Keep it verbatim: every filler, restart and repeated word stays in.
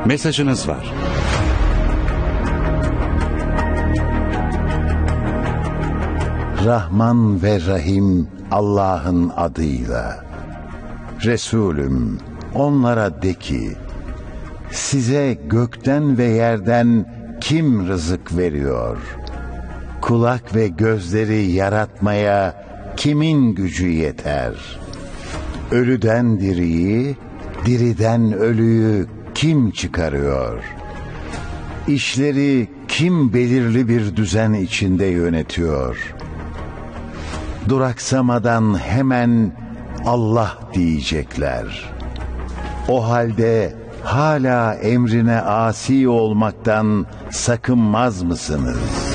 Mesajınız var. Rahman ve Rahim Allah'ın adıyla. Resulüm, onlara de ki, size gökten ve yerden kim rızık veriyor? Kulak ve gözleri yaratmaya kimin gücü yeter? Ölüden diriyi, diriden ölüyü kim çıkarıyor? İşleri kim belirli bir düzen içinde yönetiyor? Duraksamadan hemen Allah diyecekler. O halde hala emrine asi olmaktan sakınmaz mısınız?